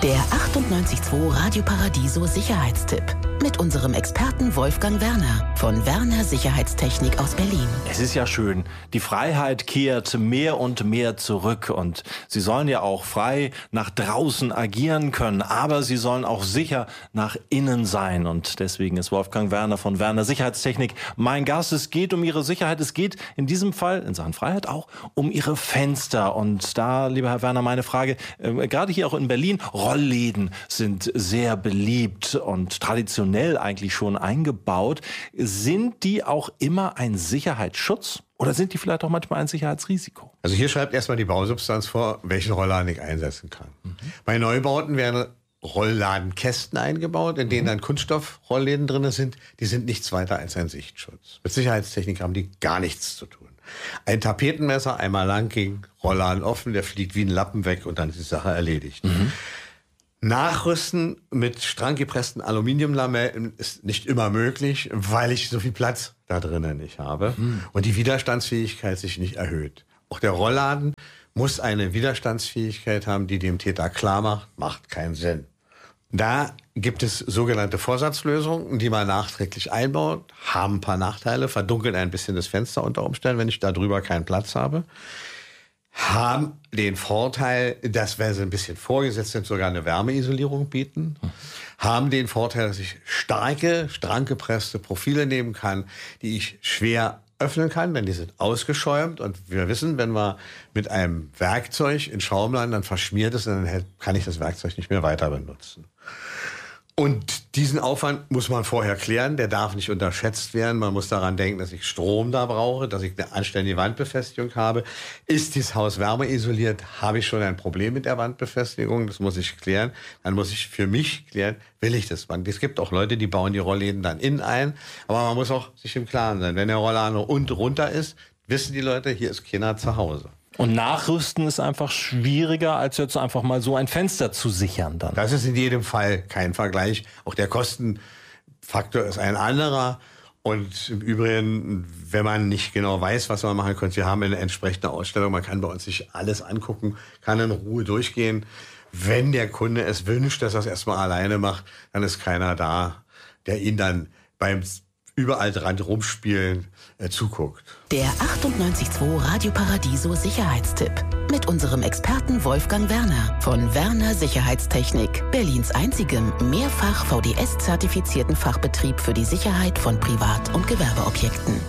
Der 98.2 Radio Paradiso Sicherheitstipp mit unserem Experten Wolfgang Werner von Werner Sicherheitstechnik aus Berlin. Es ist ja schön, die Freiheit kehrt mehr und mehr zurück und Sie sollen ja auch frei nach draußen agieren können, aber Sie sollen auch sicher nach innen sein und deswegen ist Wolfgang Werner von Werner Sicherheitstechnik mein Gast. Es geht um Ihre Sicherheit, es geht in diesem Fall in Sachen Freiheit auch um Ihre Fenster und da, lieber Herr Werner, meine Frage, gerade hier auch in Berlin, Rollläden sind sehr beliebt und traditionell eigentlich schon eingebaut. Sind die auch immer ein Sicherheitsschutz oder sind die vielleicht auch manchmal ein Sicherheitsrisiko? Also hier schreibt erstmal die Bausubstanz vor, welchen Rollladen ich einsetzen kann. Bei Neubauten werden Rollladenkästen eingebaut, in denen dann Kunststoffrollläden drin sind. Die sind nichts weiter als ein Sichtschutz. Mit Sicherheitstechnik haben die gar nichts zu tun. Ein Tapetenmesser, einmal lang gegen Rollladen offen, der fliegt wie ein Lappen weg und dann ist die Sache erledigt. Nachrüsten mit strang gepressten Aluminiumlamellen ist nicht immer möglich, weil ich so viel Platz da drinnen nicht habe und die Widerstandsfähigkeit sich nicht erhöht. Auch der Rollladen muss eine Widerstandsfähigkeit haben, die dem Täter klar macht keinen Sinn. Da gibt es sogenannte Vorsatzlösungen, die man nachträglich einbaut, haben ein paar Nachteile, verdunkeln ein bisschen das Fenster unter Umständen, wenn ich da drüber keinen Platz habe. Haben den Vorteil, dass, wenn sie ein bisschen vorgesetzt sind, sogar eine Wärmeisolierung bieten. Haben den Vorteil, dass ich starke, strang gepresste Profile nehmen kann, die ich schwer öffnen kann, denn die sind ausgeschäumt. Und wir wissen, wenn wir mit einem Werkzeug in Schaum landen, dann verschmiert es und dann kann ich das Werkzeug nicht mehr weiter benutzen. Und diesen Aufwand muss man vorher klären, der darf nicht unterschätzt werden. Man muss daran denken, dass ich Strom da brauche, dass ich eine anständige Wandbefestigung habe. Ist dieses Haus wärmeisoliert, habe ich schon ein Problem mit der Wandbefestigung, das muss ich klären. Dann muss ich für mich klären, will ich das? Es gibt auch Leute, die bauen die Rollläden dann innen ein, aber man muss auch sich im Klaren sein. Wenn der Rollladen unten runter ist, wissen die Leute, hier ist keiner zu Hause. Und nachrüsten ist einfach schwieriger, als jetzt einfach mal so ein Fenster zu sichern dann. Das ist in jedem Fall kein Vergleich. Auch der Kostenfaktor ist ein anderer. Und im Übrigen, wenn man nicht genau weiß, was man machen könnte, wir haben eine entsprechende Ausstellung, man kann bei uns sich alles angucken, kann in Ruhe durchgehen. Wenn der Kunde es wünscht, dass er es erstmal alleine macht, dann ist keiner da, der ihn dann beim überall dran rumspielen zuguckt. Der 98.2 Radio Paradiso Sicherheitstipp mit unserem Experten Wolfgang Werner von Werner Sicherheitstechnik, Berlins einzigem mehrfach VDS-zertifizierten Fachbetrieb für die Sicherheit von Privat- und Gewerbeobjekten.